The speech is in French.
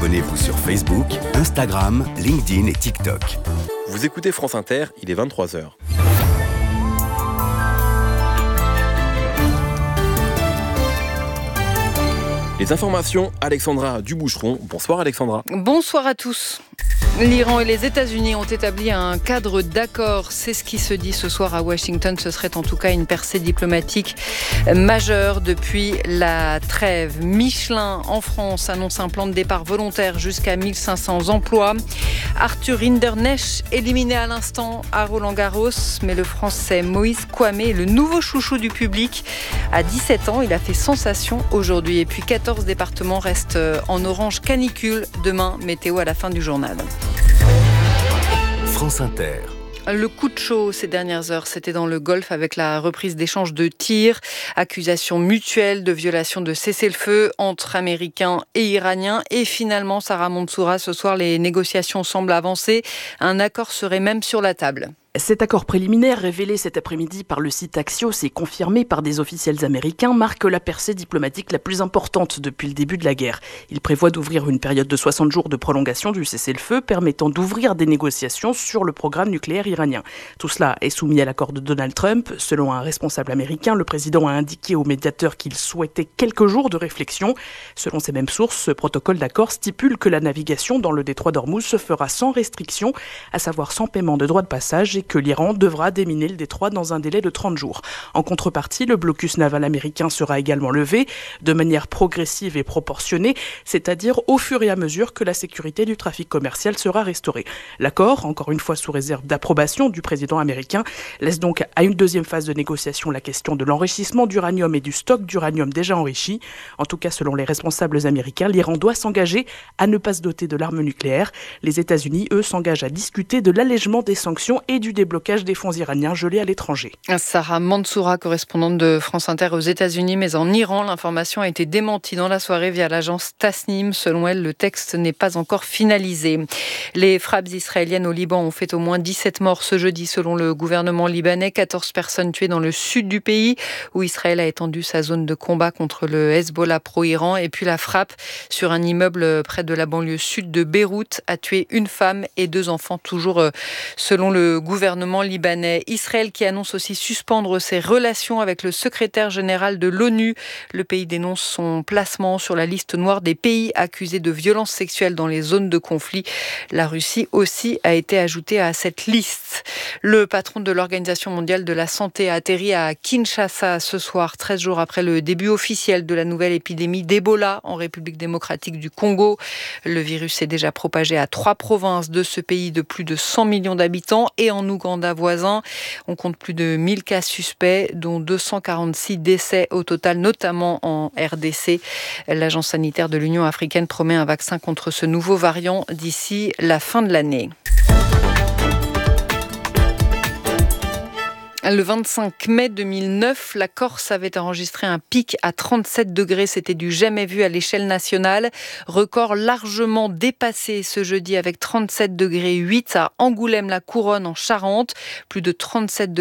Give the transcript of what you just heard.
Abonnez-vous sur Facebook, Instagram, LinkedIn et TikTok. Vous écoutez France Inter, il est 23h. Les informations, Alexandra Duboucheron. Bonsoir Alexandra. Bonsoir à tous. L'Iran et les États-Unis ont établi un cadre d'accord. C'est ce qui se dit ce soir à Washington. Ce serait en tout cas une percée diplomatique majeure depuis la trêve. Michelin en France annonce un plan de départ volontaire jusqu'à 1500 emplois. Arthur Hinderknecht éliminé à l'instant à Roland-Garros. Mais le Français Moïse Kouamé est le nouveau chouchou du public. À 17 ans, il a fait sensation aujourd'hui. Et puis 14 départements restent en orange canicule. Demain, météo à la fin du journal. France Inter. Le coup de chaud ces dernières heures, c'était dans le Golfe avec la reprise d'échanges de tirs, accusations mutuelles de violation de cessez-le-feu entre Américains et Iraniens. Et finalement, Sarah Mansoura, ce soir, les négociations semblent avancer. Un accord serait même sur la table. Cet accord préliminaire, révélé cet après-midi par le site Axios et confirmé par des officiels américains, marque la percée diplomatique la plus importante depuis le début de la guerre. Il prévoit d'ouvrir une période de 60 jours de prolongation du cessez-le-feu, permettant d'ouvrir des négociations sur le programme nucléaire iranien. Tout cela est soumis à l'accord de Donald Trump. Selon un responsable américain, le président a indiqué au médiateur qu'il souhaitait quelques jours de réflexion. Selon ces mêmes sources, ce protocole d'accord stipule que la navigation dans le détroit d'Ormuz se fera sans restriction, à savoir sans paiement de droits de passage, et que l'Iran devra déminer le détroit dans un délai de 30 jours. En contrepartie, le blocus naval américain sera également levé de manière progressive et proportionnée, c'est-à-dire au fur et à mesure que la sécurité du trafic commercial sera restaurée. L'accord, encore une fois sous réserve d'approbation du président américain, laisse donc à une deuxième phase de négociation la question de l'enrichissement d'uranium et du stock d'uranium déjà enrichi. En tout cas, selon les responsables américains, l'Iran doit s'engager à ne pas se doter de l'arme nucléaire. Les États-Unis, eux, s'engagent à discuter de l'allègement des sanctions et du déblocage des fonds iraniens gelés à l'étranger. Sarah Mansoura, correspondante de France Inter aux États-Unis, mais en Iran, l'information a été démentie dans la soirée via l'agence Tasnim. Selon elle, le texte n'est pas encore finalisé. Les frappes israéliennes au Liban ont fait au moins 17 morts ce jeudi, selon le gouvernement libanais. 14 personnes tuées dans le sud du pays, où Israël a étendu sa zone de combat contre le Hezbollah pro-Iran. Et puis la frappe sur un immeuble près de la banlieue sud de Beyrouth a tué une femme et 2 enfants, toujours selon le gouvernement libanais. Israël qui annonce aussi suspendre ses relations avec le secrétaire général de l'ONU. Le pays dénonce son placement sur la liste noire des pays accusés de violences sexuelles dans les zones de conflit. La Russie aussi a été ajoutée à cette liste. Le patron de l'Organisation mondiale de la santé a atterri à Kinshasa ce soir, 13 jours après le début officiel de la nouvelle épidémie d'Ebola en République démocratique du Congo. Le virus s'est déjà propagé à 3 provinces de ce pays de plus de 100 millions d'habitants et en Ouganda voisin. On compte plus de 1000 cas suspects, dont 246 décès au total, notamment en RDC. L'agence sanitaire de l'Union africaine promet un vaccin contre ce nouveau variant d'ici la fin de l'année. Le 25 mai 2009, la Corse avait enregistré un pic à 37 degrés. C'était du jamais vu à l'échelle nationale. Record largement dépassé ce jeudi avec 37 degrés 8 à Angoulême-la-Couronne en Charente. Plus de 37 degrés